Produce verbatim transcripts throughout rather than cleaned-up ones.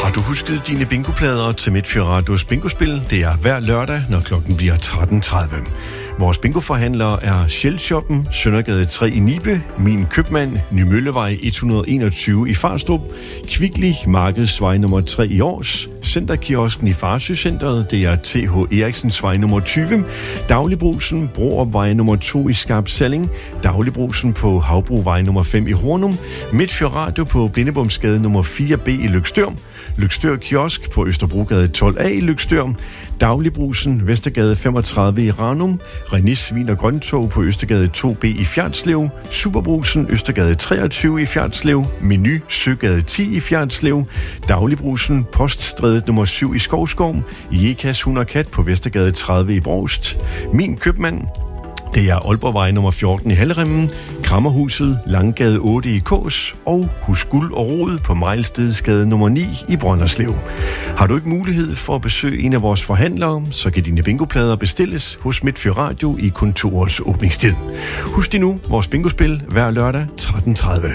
Har du husket dine bingoplader til Midtfyr Radios bingospil? Det er hver lørdag, når klokken bliver tretten tredive. Vores bingoforhandlere er Shell-shoppen, Søndergade tre i Nibe, Min Købmand, Nymøllevej et hundrede og enogtyve i Farstrup, Kvickly, Markedsvej nummer tre i Års, Centerkiosken i Farsø-centret, det er T H Eriksensvej nummer tyve, Dagligbrusen, Broopvej nummer to i Skarp Salling, Dagligbrusen på Havbruvej nummer fem i Hornum, Midtfyr Radio på Blindebomsgade nummer fire B i Løgstør, Løgstør Kiosk på Østerbrogade tolv A i Løgstør, Dagligbrusen, Vestergade femogtredive i Ranum, René Svin og Grøntog på Østergade to B i Fjerdslev, Superbrusen, Østergade treogtyve i Fjerdslev, Menu, Søgade ti i Fjerdslev, Dagligbrusen, Poststrædet nummer syv i Skovskov, Jekas Hund og Kat på Vestergade tredive i Brovst, Min Købmand, det er Aalborgvej nummer fjorten i Halleremmen, Krammerhuset, Langgade otte i Kås og Hus Guld og Rod på Mejlstedsgade nummer ni i Brønderslev. Har du ikke mulighed for at besøge en af vores forhandlere, så kan dine bingoplader bestilles hos Midtfyr Radio i kontorets åbningstid. Husk dig nu, vores bingospil hver lørdag tretten tredive.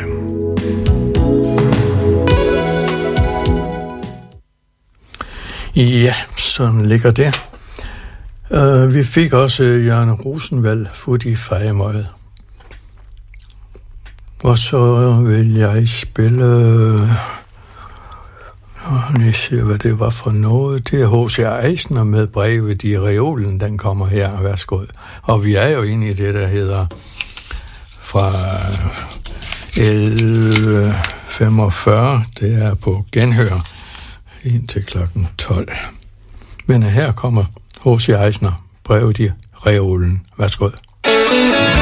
Ja, sådan ligger det. Uh, vi fik også Jørgen Rosenvald fod i fejemøjet. Og så vil jeg spille... Uh, lige se, hvad det var for noget. Det er H C Eisner med Brevet i reolen, den kommer her. Værsgo. Og vi er jo inde i det, der hedder fra elleve femogfyrre. Det er på genhør indtil klokken tolv. Men her kommer H C Eisner, Brevet i reolen. Værsgo.